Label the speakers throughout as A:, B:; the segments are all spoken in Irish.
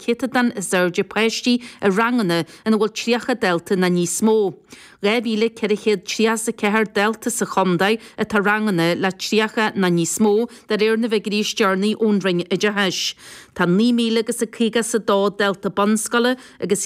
A: citadan is urge preistí a rangana and bhfuil tríocha delta na níos mó. Réhíle ceirichéad trías a cethir delta sa chomdaid a tá rangana le tríocha na níos mó de réir na bheitgríos dearnaí ónring i deheis. Tá 9,000 agus a cíga sa dá delta bonscala agus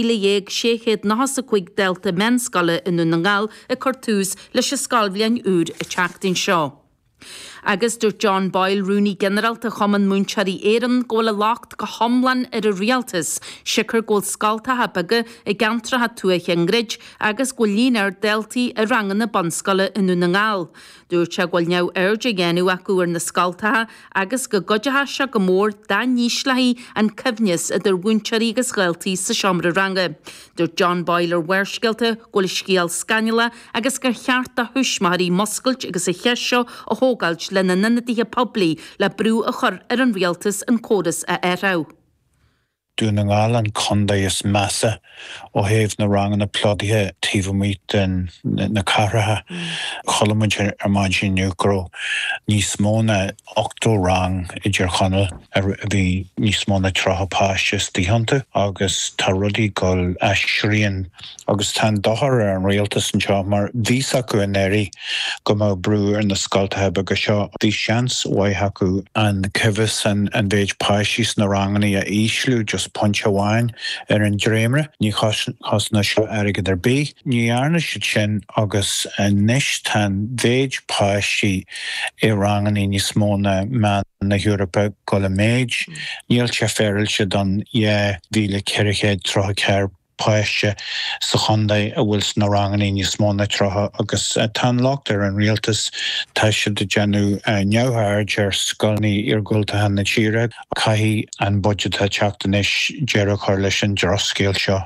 A: 4,695 delta menscala in na ngáil a cortús leis a scalbhlean úr a teachtain seo. Agus dúir John Boyle Rooney generalta choman múnsearí éan ggóla lácht go homlan ar a rialtas, sicr ggóil scaltathe baga i gantrathe tuaich an grid agus go líonar deltaí a rangan na bonscala inú na ngáil. Dúir se ghfuil neu airde ghéanú acu ar na scaltathe agus go godethe se go mór dá níos leí an cyfnes a dur múnsearí agus gailtaí sa seomra ranga. Dúir John Boyle ar wersceilte ggóil scíal scanile agus gur cheart a thuismarí moscailt agus a cheisio a hógailt le na nannatíthe poblí le brú a chur ar an rialtas an córas a érá.
B: Dún na ngáil an conda is massa ó héamh na rangan na plodithe tíomhmít na caratha cholamuid ar maid sin nucró níos móna 8 rang idir chonal ar bhí níos móna trotha-páiste tíhananta agus tá rudaí goil eisríonn agus tá dothar ar an rialtas an seo mar bhís acu in éirí go má brú ar na scaltathe agus seo bhí seans waithe acu an cibhis an bhéid páisís na ranganí a íslú just punch amháin ar an dréimre, ní chosna seo airgad ar bí. Ní airne siad sin agus níos tá bhéid páisí i ranganí níos móna man na Europa go le méid. Níl se féil se don 1,430 páiste sa chondaid a bhfuil na ranganí níos móna trotha agus tá locht ar an rialtas tá siad de genú neamhaird ar scoilní ar gultathe na tíre caithí an budget a teachtanis dearach chuir leis an droscéal seo.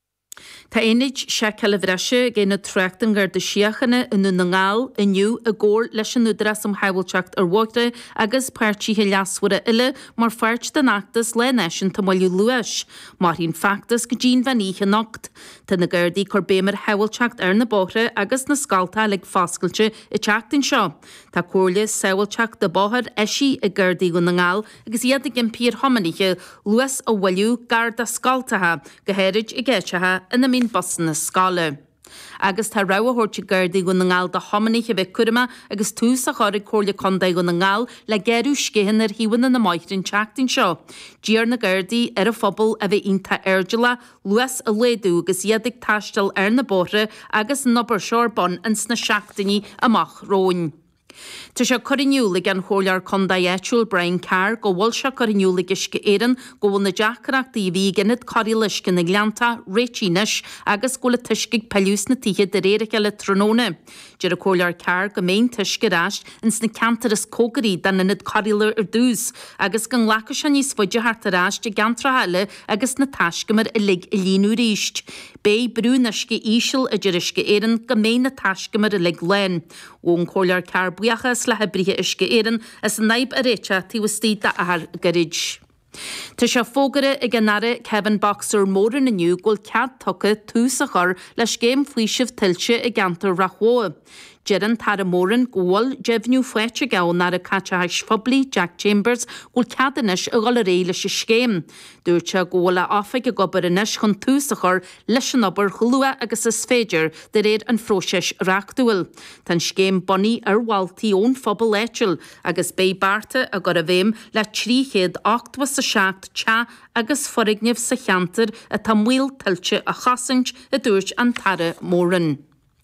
A: Tá éid se celebhreise géna treachtan gur de siochanna inú na ngáil inniu a ggóir leis an údras am haibhilteacht ar bhagta agus páirtíthe leasfuaire ile mar fairt den achtas le neisin tá maiú luais, mar hín factas go dín bhaníe nacht. Tá na gurdaí chur bémar haibhilteacht ar na bóthra agus na scalta le fáscailte i teachtain seo. Tá cóirle saoilteacht de bóthir eisí a gurdaí go na ngáil agus iad a gimpír homaníthe luas a bhfuilú gar da scaltathe go héirid i ggéitethe ina mín bosan na scala. Agus tá ráhthirte gurdaí go na ngáil de homaníthe bheith curma agus tús a choirigh cóirle condaid go na ngáil le geirú scéhan ar híhanna na maithrin teachtain seo. Díar na gurdaí ar a phobal a bheith ionta airdeala luas a léadú agus iadigh taistil ar na bóthra agus nobar seorbon an sna seachtaí amach róin. Tá se chorinniúla an chólear condaid éitiúil Brian Carr go bhfuil se chorinniúla isce éan go bhfuil na deachreachtaí bhí ginnad choirí leiscin na gleanta réitíneis agus go le tuiscigh peús na tithe de réirice le tróna. Dear a chólear Carr go mbeidh tuisce ráist ins na cantar is cógarí den inad choirílar ar dús agus gan lecha se níos foiide harta ráist de gantra heile agus na taiscimar i lig i líonú ríist. Bé brú naisce ísil a dearisce éan go mbeidh na taiscimar i lig len. Ón chólear Carr buachas le hebrithe isce éan as naib a réite tíhastí de ahar garid. Tá se fógare i gannare Kevin Boxer mór in aniu ggóil cead tucha tús a chur leis céim faoisih tiltte i gantar rachóa. Jeran tar mórin ggóil jefniú fuite gán ar a catchais fobli Jack Chambers ggóil ceadanis a gáil réile se scéim. Dúirte ggóla áfaig a gobar inis chun tús a chur leis an obair chulua agus is féidir de réad an fróisis reachtúil. Tá scéim boní ar bhhailtaí ón phobal éitiúil agus bé barta a gur a bhéim le 308 sa seacht te agus forigneamh sa cheantar a tá muil tiltte a chasaint a dúirt an tara mórin.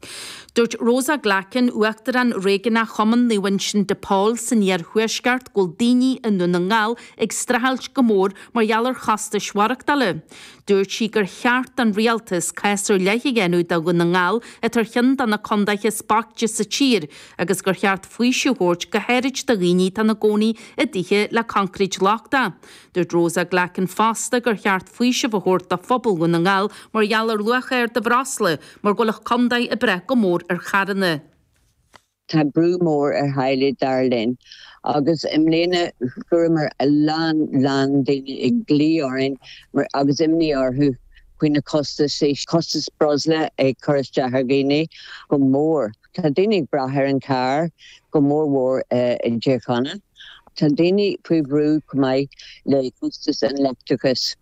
A: Dúirt Rosa Glachan uachtar an réigeanna choman nuhain sin de Paul san níar thuisceart ggóil daoine inú na ngáil ag strahailt go mór mar gheallar chasta shuaireachtála. Dúirt sí gur cheart an rialtas caisir leiche genú da go na ngáil a tar chin dan na condaiche spacte sa tír agus gur cheart faoisiúhórt go héirid da ghaoine tan na gcónaí a dtithe le concrete láchta. Dúirt Rosa Glachan fásta gur cheart faoisiúhórt da phobal go na ngáil mar gheallar luacha ar de brasla mar golach condaid a bre go mór ar charanna.
C: Tá brú mór ar Haile Darlin agus imléine gurmar a lán daoine ag glí orin mar agus imní orthú cuioine costas brosla ag choras deachar géine go mór. Tá daoine ag brathir an car go mór mór in Dearcanna. Tá daoine faoi brú go mbeidh le costas an electricus